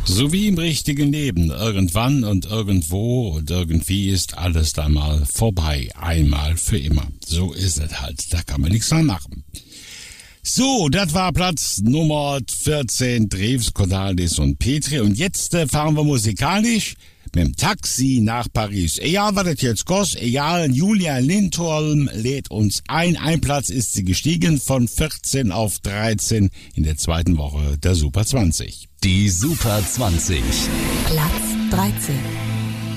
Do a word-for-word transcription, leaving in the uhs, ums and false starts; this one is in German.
So wie im richtigen Leben. Irgendwann und irgendwo und irgendwie ist alles da mal vorbei. Einmal für immer. So ist es halt. Da kann man nichts dran machen. So, das war Platz Nummer vierzehn. Drews, Cordalis und Petri. Und jetzt äh, fahren wir musikalisch mit dem Taxi nach Paris. Egal, was das jetzt kostet, egal, Julia Lindholm lädt uns ein. Ein Platz ist sie gestiegen von vierzehn auf dreizehn in der zweiten Woche der Super zwanzig. Die Super zwanzig. Platz dreizehn.